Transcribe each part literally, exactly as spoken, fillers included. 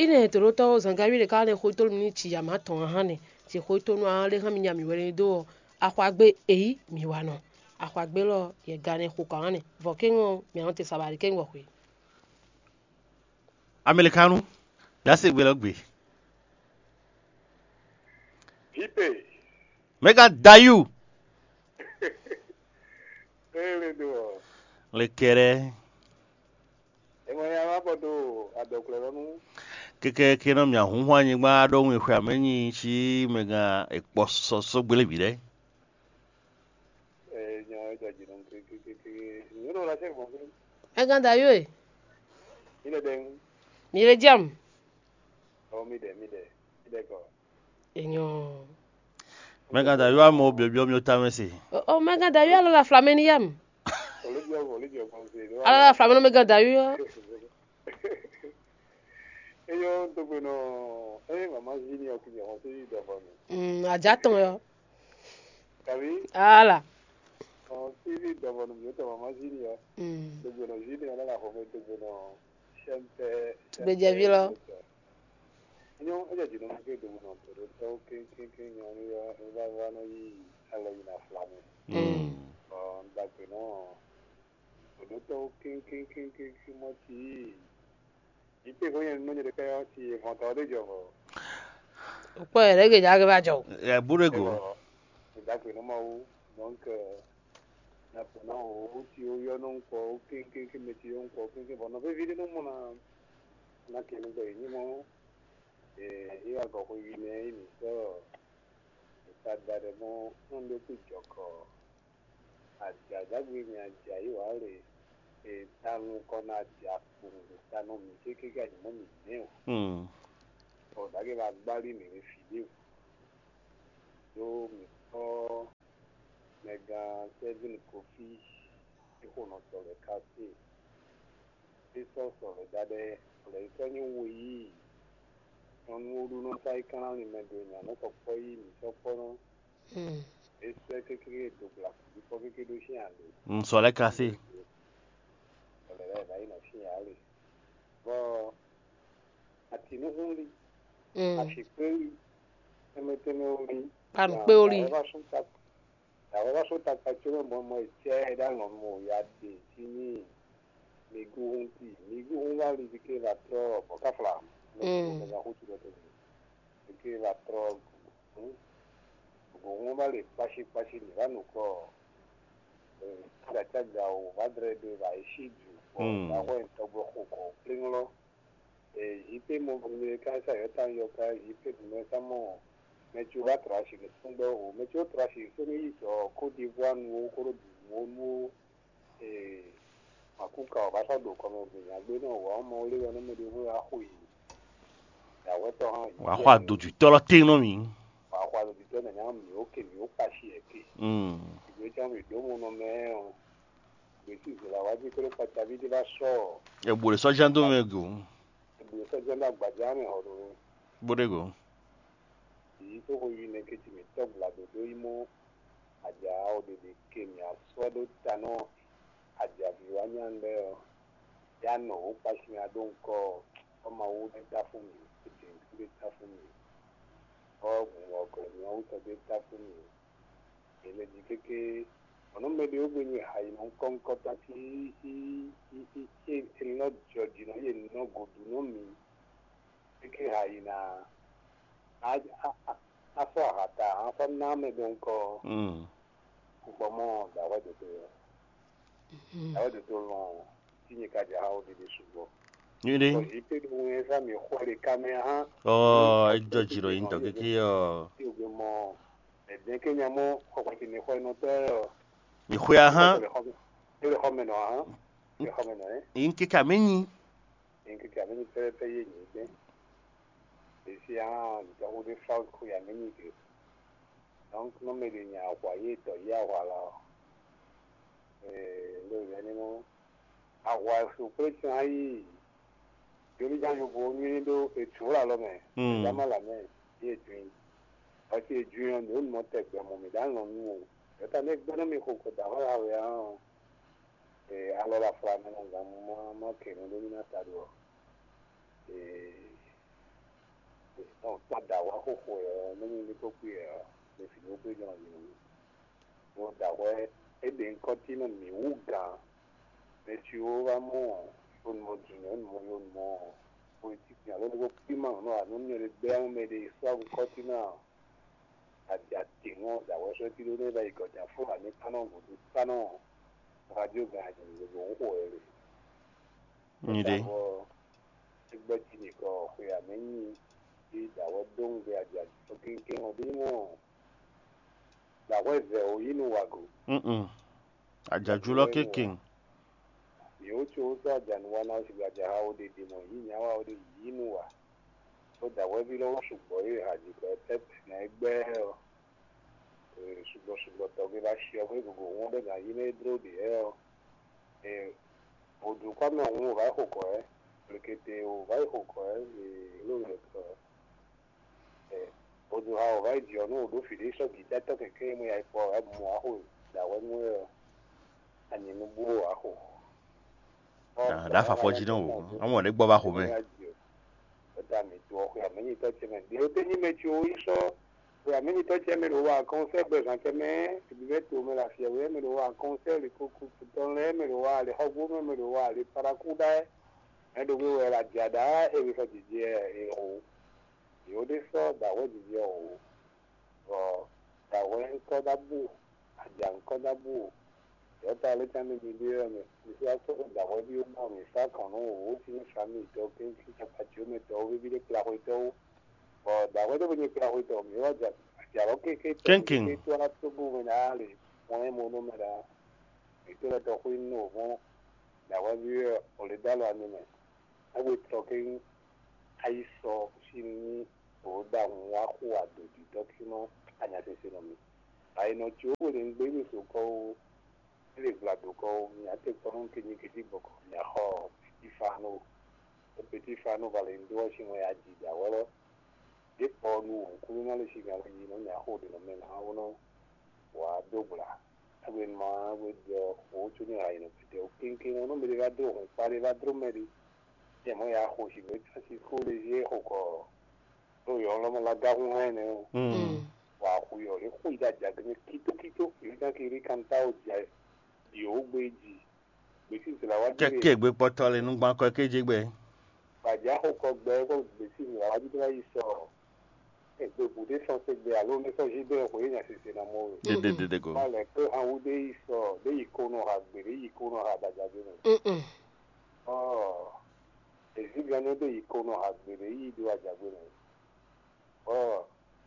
ine toroto zangawi le kane khoto mi chi ya maton hane ti khoto no ale han mi nyami wele do akwagbe eyi mi wano akwagbe lo ye gane khukane vokengo mi ante sabari kengo kwi americano dase gbelo gbe Pipe. mega dayu Ele do. le kere Emo ya mabodo adoklo nu. keke keno mi ahunhu anyi gba do nwe hwa menyi chi mega ekposo so gbele bi de Eh nya ja ji non ke ke ke ke. Ni no la se mo. ega dayo e Ile den. mi le jam O mi de mi de. Mi de ko. enyo mega dayu amo bi obi omi otamesi o o mega dayo ala la flameni yam Olivia Olivia kon se. ala la flameni mega dayo Eyo to no. Eh mama jini o ki o se do ba mi. mm ajaton yo Kabi. ala O T V do ba no mi to mama jini o. mm To no jini ala la ho me to no. Sempre. beje vilo Yo aja ji no ke do no to to ke ke ke nya ni ya ba ba no yi ala yi na flame. mm O da ke no. To to ke ke ke ke ke mo ti. Ipe ko yen no ni de ka ti ho to de jo. po ere ge ja ge ba jo e burego Da ke no mo donc na po no o ti o yo no ko ke ke ke me ti on ko ke ke bono be vide no mo na na ke no be ni mo eh io go ko yi ne ni so ta da de mo non do ku joko aja da gbe mi aja yi wa re e tanu ko na aja fun tanu mi ke ke ga ni mo mi ne o mm o da ke ba gbari mi fi ni yo mi ko mega seven coffee iko no so le ka si eso so le da de le so ni wo yi on wo du no sai kana ni me do nya no ko ko yi mi so ko no mm eso ke ke do bla di ko ke do shi ande mm so le kasi le le dai no shi ale bo ati no huli mm ashikwe emete no ri pan pe ori ba so ta ba so ta ka chulo mo mo che da no mo ya de ti ni migu hunti migu hunga li ke la tro ko ka fla mm ga hutu do to ke la tro go mo ba le pashi pashi ni va no ko la ta ga o va dre de va ishi ju ko ba ko en to bo ko ko plingo e ipe mo ni ka sa yo ta yo ka ipe me sa mo me chu va trashi ke tundo o me chu trashi so ni so ko di wan wo ko ro mo mo e akuka ọbasa do kọmọ obìnrin àgbé náà wà ọmọ olówó ọlọmọdé owó àhó yìí ìyàwó tó hàn yìí wa kwa doju tolo tin no mi wà á kó àlòdì tó nàìjíríà mi ó kè mí ó pàṣẹ ẹkẹ mm ìgbé tí wọn ìdómù náà mẹ́rin ìgbé tí ìṣẹ̀lẹ̀ àwájú kéré pàtàkì bí bá sọ e bure so jando mego ìgbé sọjọ náà gbàjá rìn ọ̀rọ̀ burego èyí tó kọ yìí ní kejì mi tọ́ gbàdòdó yìí mú àjà òdèdè kémi àsọdó tanná àjà bìwá ní àndẹ ọ ya nọ ó pàṣẹ àdóńkọ ọmọ owó dé dá fún mi ètò ìlú dé dá fún mi ọgùn ọkọ ìyàn ó tọ́ dé dá fún mi èlejì kékeré ọ̀nà mẹ́lẹ̀ ó gbé ní àyè náà kọ́ńkọ́ tá tí ṣe ìná jọjì náà yé nínú gòdù náà mi kékeré àyè náà afọ àhàtà afọ náà mẹ́dọ̀ńkọ mm púpọ̀ mọ́ dàwọ́ dòdò dàwọ́ dòdò lọ́wọ́ tinye ka ji ha odidi ṣùgbọ́n. Yiri. Ipe ni wọn yẹn sami kwari kame ha. Oh, ejo jiro into keke yo. Ti o gbe mo ẹdẹ kenya mo ọkọtì ní kọ inú tẹ ọ. Ihuya ha. Ele xɔme nɔ ha. Ele xɔme nɔ ɛ. In kika menyi. In kika menyi pɛ pɛ ye nyi gbɛ. Esi ha dɔwɔ de fa ko ya menyi ke. Donc no me de nya wa ye tɔ ya wa la. Eh, le yɛ ni mo. Awa suppression ayi yori janjo bo ni do etura lo me dama la me ye twin o ti juyon do mo te gbe mo mi dan lo nu o ta ne gbe no mi ko ko da wa ya eh ala la fra me no ga mo ma ke no do ni na ta do eh koko ya no mi ko ku ya le fi no pe jan ni wo da we e de nkoti no mi uga me ti o va mo un mo junior mo yo mo o ti ya lo go pima no a no ni le be an me de so nkoti na a ja ti mo da we so ti lo le ba iko ja fun ani kanu mo du kanu radio ga ni go wo e ni de egbe ti ni ko ko ya meyin ti da we don ge aja so kin kin o bi mo da we ze o yinu wago mm ajajulo kicking yo cho sa jan wana si ga ja ha o de di mo yin ya wa o de yinu wa so da we bi lo sugbo e ha ji ko pep na egbe o e sugbo sugbo to ge ba shi o we go won de ga yin e dro de e o e o du kwa me won va ko ko e porque te o va ko ko e lo le ko e o du ha o va di o no do fi de so gi ta to ke ke mo ya ko e mo a ho da we mo e ani no bu a ho ah da fa foji no awon de gbo ba ko me da mi to ko ya me to che me de o te ni me ti o iso ko ya me to che me ro wa conseil be san che me bi ve to me la fie we me ro wa conseil ko ku to le me ro wa le ho bu me ro wa le para ku da e do we la jada e bi fa di e o yo de so da we di o o da we ko da bu ajan ko da bu yo ta le tan ni bi e me si a so da we bi o mo mi sa kan no o ti ni sa mi to ke ki ta pa ju me to we bi de kla ho to o da we de bi kla ho to mi wa ja ja ro ke ke to ke to na to bu me na le mo e mo no me da e to to ko no mo da we bi o le da lo ani me I was talking I saw she or down Wahu at the document and as a me. I know you wouldn't be so call really glad to call me. I take some can you get it book on your hall if I know the petit fan over in washing where I did. Well, if all no, couldn't she got you know, you're holding a man. I don't know what double. I went my with your old junior. I know the thinking on me. I do, but if I do maybe. Yeah, my house is very cool. Is here, Hoko. So you all know like that one. mm Wow, we are who that Jagan Kito Kito. You can tell you baby. This is our ke ke gbe potole nu gba ko ke je gbe but Yahoo Bego, this is our idea. So, if the Buddhist said they are only so she be when I say no more. de de de de go Like, how they so they icono have the icono have that Mm-mm. Oh. Ezi gane de ikono hagbere yi do ajagbere. Oh.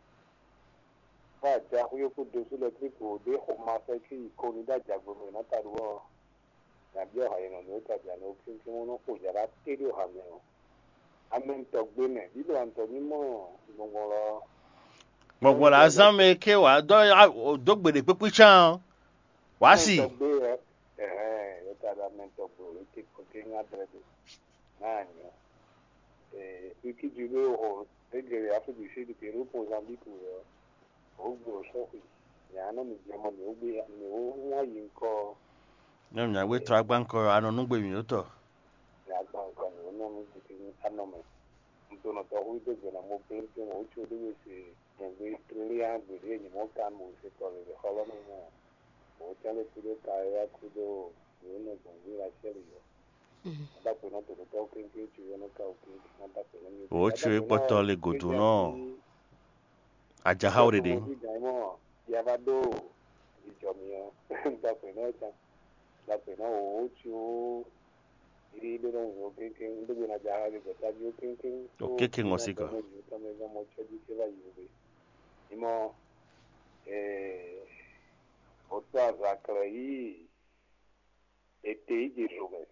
Ba ja huyo ku do su electric o de ho ma fe ki ikono da jagbere na taruo. Na bi ha yin no ta ja no kin kin no ko jara terio ha me o. Amen to gbe me bi do an to mi mo mo ngoro. gbogbo la san me ke wa do do gbede pepe chan wa si Eh eh yo ta da men to gbe o ti ko ke nga dredo. Na ni. Eh iki julo o egere afu bi se di Peru Mozambique o. Ogbo sofi ya no mi jamo ni ogbe ni o wa yin ko nem nya we tra gban ko anu nu gbe mi o to ya gba ko ni no mi ti ni anome nto no to hu de na mo pe pe o chu de se ngbe trillion de de ni mo kan mo se to le holo no mo o tele ku de ka ya ku do ni no go ni la chele yo da ko no to to kin kin chu no ka o kin na da ko ni o che potole godu no aja hawre de ya va do dicho mio da ko no cha da ko no o chu iri de no yo kin kin de na ja ha de ta yo kin kin o ke ke ngosika ta me ga mo che di ke va yo be imo eh o ta za krei e te di rume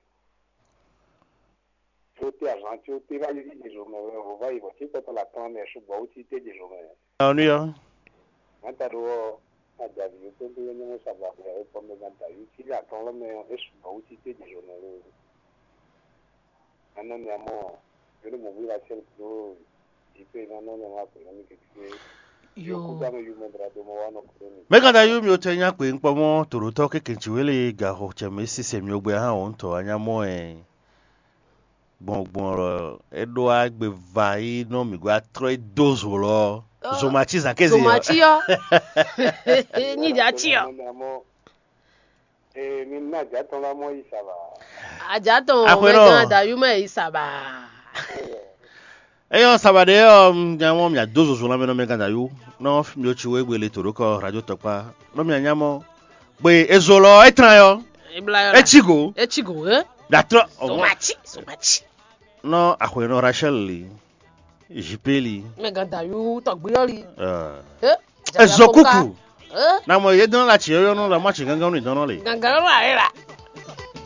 so te arranti o te va di rume o va i vo ti ta la ton e su bo ti te di rume anu yo Mataro ajabi ko ko ni mo saba ko e ko me ganta yu ti la ton lo me e su bo ti te di jono lo ana mi amo yo mo vi la sel pro i pe na no no ma ko ni ke ke yo ku da Yo. me yu me bra do mo wa no ko ni me ka da yu mi o te nya pe npo mo toro to ke ke chiwele ga ho che me si se mi ogbe ha on to anya mo e gbon gbon ro e do agbe vai no mi gwa tre dozo lo Zomachi zakezi. Zomachi yo. Ni dia chi yo. Eh, minna jaton la mo isaba. Ajaton Akwero. mega da yume isaba. Eyo sabade yo nyamo mya dozo zo la me no me ganda yu. No mi o chiwe gbe le toroko radio topa. No mi anyamo gbe ezolo etran yo. Ibla yo. Echigo. Echigo eh. Datro. Zomachi, Zomachi. No akweno Rachel li. Jipeli. Mega da yu to gbe yori. Eh. Eh. Ezokuku. Eh. Na mo ye don la chi yo no la ma chi gangan ni don no le. Gangan wa era.